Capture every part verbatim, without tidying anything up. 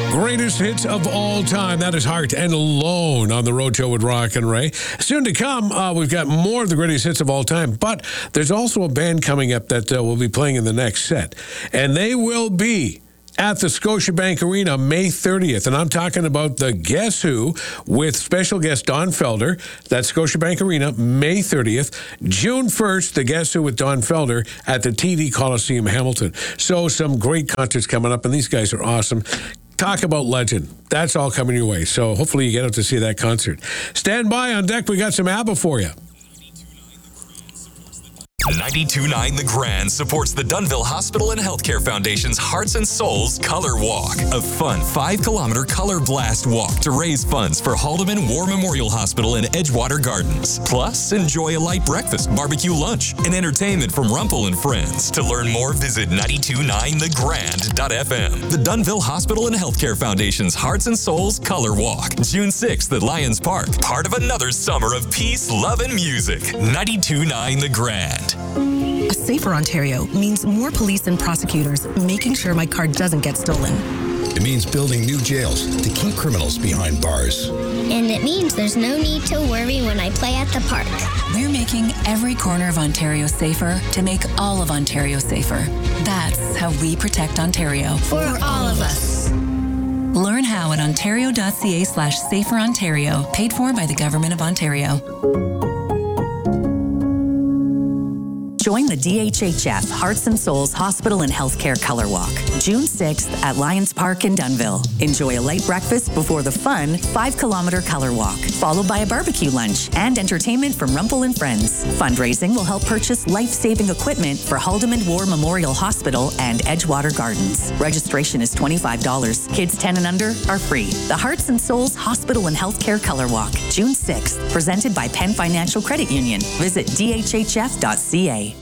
Greatest hits of all time. That is Heart and Alone on the Road Show with Rock and Ray. Soon to come, uh, we've got more of the greatest hits of all time, but there's also a band coming up that uh, will be playing in the next set. And they will be at the Scotiabank Arena May thirtieth. And I'm talking about the Guess Who with special guest Don Felder. That's Scotiabank Arena, May thirtieth. June first, the Guess Who with Don Felder at the T D Coliseum, Hamilton. So some great concerts coming up, and these guys are awesome. Talk about legend. That's all coming your way. So hopefully you get out to see that concert. Stand by on deck. We got some ABBA for you. ninety-two point nine The Grand supports the Dunnville Hospital and Healthcare Foundation's Hearts and Souls Color Walk, a fun five-kilometer color blast walk to raise funds for Haldeman War Memorial Hospital and Edgewater Gardens. Plus, enjoy a light breakfast, barbecue lunch, and entertainment from Rumpel and Friends. To learn more, visit ninety-two point nine the grand dot f m. The Dunnville Hospital and Healthcare Foundation's Hearts and Souls Color Walk, June sixth at Lions Park, part of another summer of peace, love, and music. ninety-two point nine The Grand. A safer Ontario means more police and prosecutors making sure my car doesn't get stolen. It means building new jails to keep criminals behind bars. And it means there's no need to worry when I play at the park. We're making every corner of Ontario safer to make all of Ontario safer. That's how we protect Ontario. For all of us. Learn how at ontario.ca slash safer Ontario, paid for by the Government of Ontario. Join the D H H F Hearts and Souls Hospital and Healthcare Color Walk, June sixth at Lions Park in Dunnville. Enjoy a light breakfast before the fun five-kilometer color walk, followed by a barbecue lunch and entertainment from Rumpel and Friends. Fundraising will help purchase life-saving equipment for Haldeman War Memorial Hospital and Edgewater Gardens. Registration is twenty-five dollars. Kids ten and under are free. The Hearts and Souls Hospital and Healthcare Color Walk, June sixth, presented by Penn Financial Credit Union. Visit d h h f dot c a.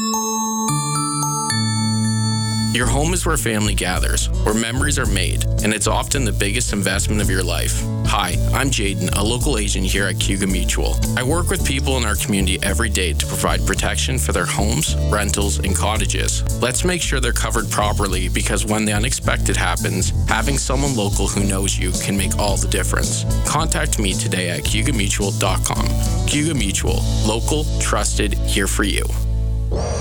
Your home is where family gathers, where memories are made, and it's often the biggest investment of your life. Hi, I'm Jaden, a local agent here at Cayuga Mutual. I work with people in our community every day to provide protection for their homes, rentals, and cottages. Let's make sure they're covered properly, because when the unexpected happens, having someone local who knows you can make all the difference. Contact me today at cayuga mutual dot com. Cayuga Mutual, local, trusted, here for you.